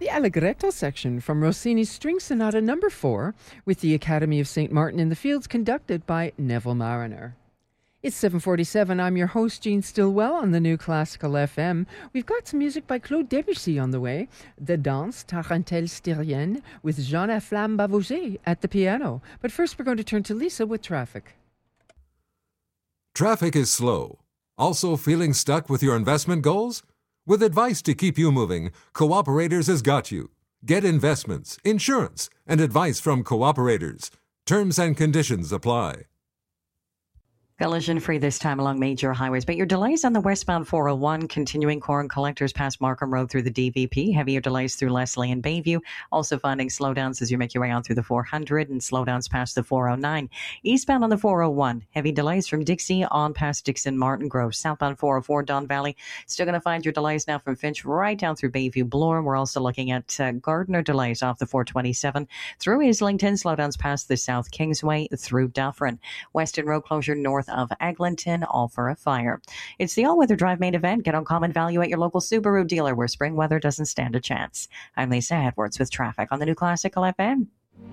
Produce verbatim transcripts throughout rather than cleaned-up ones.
Allegretto section from Rossini's String Sonata number four with the Academy of Saint Martin in the Fields conducted by Neville Mariner. It's seven forty-seven. I'm your host, Jean Stillwell, on the New Classical F M. We've got some music by Claude Debussy on the way. The Danse Tarentelle Styrienne with Jean Laflamme Bavougé at the piano. But first we're going to turn to Lisa with traffic. Traffic is slow. Also feeling stuck with your investment goals? With advice to keep you moving, Cooperators has got you. Get investments, insurance, and advice from Cooperators. Terms and conditions apply. Collision-free this time along major highways, but your delays on the westbound four oh one, continuing Corn Collectors past Markham Road through the D V P, heavier delays through Leslie and Bayview, also finding slowdowns as you make your way on through the four hundred and slowdowns past the four oh nine. Eastbound on the four oh one, heavy delays from Dixie on past Dixon Martin Grove. Southbound four oh four, Don Valley, still going to find your delays now from Finch right down through Bayview Bloor. We're also looking at uh, Gardner delays off the four twenty-seven through Islington, slowdowns past the South Kingsway through Dufferin. Western Road closure north of Eglinton, all for a fire. It's the All-Weather Drive main event. Get uncommon value at your local Subaru dealer where spring weather doesn't stand a chance. I'm Lisa Edwards with traffic on the New Classical F M.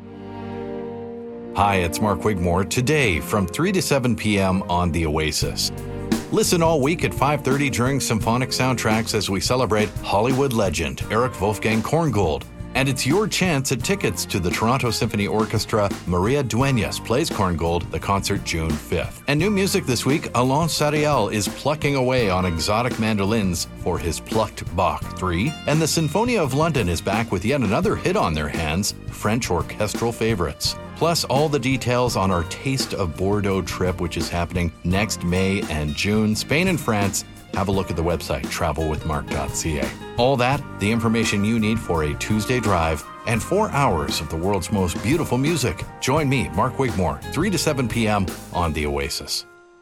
Hi, it's Mark Wigmore. Today from three to seven p.m. on The Oasis. Listen all week at five thirty during Symphonic Soundtracks as we celebrate Hollywood legend Eric Wolfgang Korngold. And it's your chance at tickets to the Toronto Symphony Orchestra. Maria Dueñas plays Korngold, the concert June fifth. And new music this week, Alain Sariel is plucking away on exotic mandolins for his plucked Bach three. And the Sinfonia of London is back with yet another hit on their hands, French orchestral favorites. Plus all the details on our Taste of Bordeaux trip, which is happening next May and June, Spain and France. Have a look at the website, travel with mark dot c a. All that, the information you need for a Tuesday drive, and four hours of the world's most beautiful music. Join me, Mark Wigmore, three to seven p.m. on The Oasis.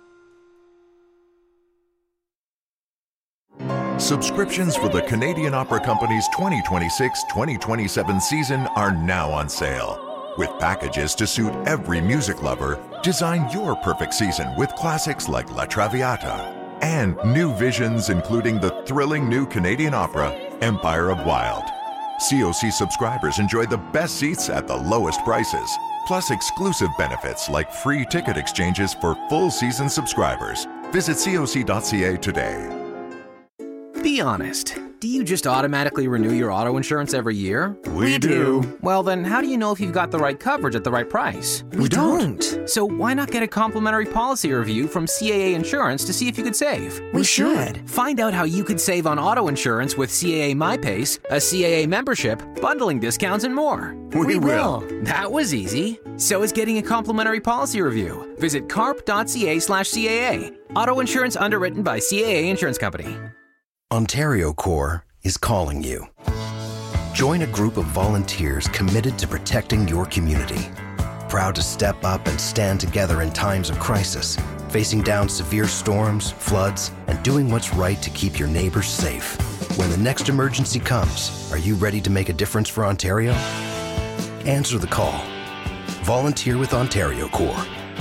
Subscriptions for the Canadian Opera Company's twenty twenty-six twenty twenty-seven season are now on sale. With packages to suit every music lover, design your perfect season with classics like La Traviata. And new visions including the thrilling new Canadian opera, Empire of Wild. C O C subscribers enjoy the best seats at the lowest prices, plus exclusive benefits like free ticket exchanges for full season subscribers. Visit C O C dot c a today. Be honest. Do you just automatically renew your auto insurance every year? We do. Well, then how do you know if you've got the right coverage at the right price? We don't. So why not get a complimentary policy review from C A A Insurance to see if you could save? We should. Find out how you could save on auto insurance with C A A MyPace, a C A A membership, bundling discounts, and more. We, we will. That was easy. So is getting a complimentary policy review. Visit carp dot c a slash C A A. Auto insurance underwritten by C A A Insurance Company. Ontario Corps is calling you. Join a group of volunteers committed to protecting your community. Proud to step up and stand together in times of crisis, facing down severe storms, floods, and doing what's right to keep your neighbors safe. When the next emergency comes, are you ready to make a difference for Ontario? Answer the call. Volunteer with Ontario Corps.